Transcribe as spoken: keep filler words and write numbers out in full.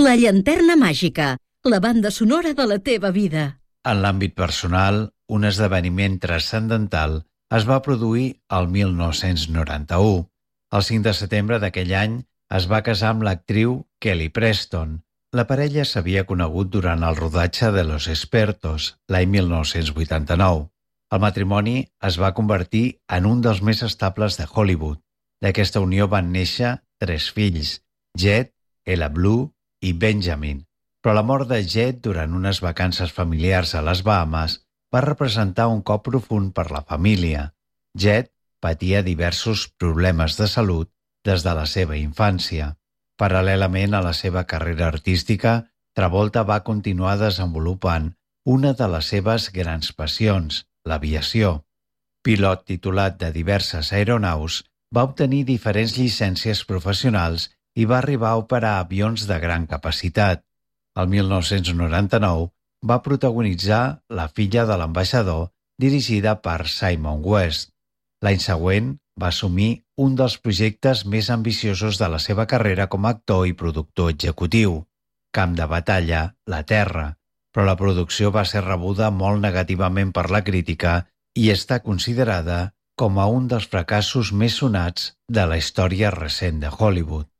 La llanterna màgica, la banda sonora de la teva vida. En l'àmbit personal, un esdeveniment transcendental es va produir el mil nou-cents noranta-u. El cinc de setembre d'aquell any es va casar amb l'actriu Kelly Preston. La parella s'havia conegut durant el rodatge de Los Expertos, l'any mil nou-cents vuitanta-nou. El matrimoni es va convertir en un dels més estables de Hollywood. D'aquesta unió van néixer tres fills, Jet, Ella Blue i Benjamin. Però la mort de Jet durant unes vacances familiars a les Bahames va representar un cop profund per la família. Jet patia diversos problemes de salut des de la seva infància. Paral·lelament a la seva carrera artística, Travolta va continuar desenvolupant una de les seves grans passions, l'aviació. Pilot titulat de diverses aeronaus, va obtenir diferents llicències professionals i va arribar a operar avions de gran capacitat. El mil nou-cents noranta-nou va protagonitzar La filla de l'ambaixador, dirigida per Simon West. L'any següent va assumir un dels projectes més ambiciosos de la seva carrera com a actor i productor executiu, Camp de batalla, La Terra, però la producció va ser rebuda molt negativament per la crítica i està considerada com a un dels fracassos més sonats de la història recent de Hollywood.